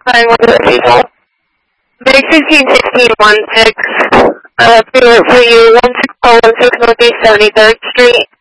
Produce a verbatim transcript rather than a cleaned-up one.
Hi, what is it? Big fifteen sixteen one six, uh, for you, one six four one six Northeast seventy-third Street.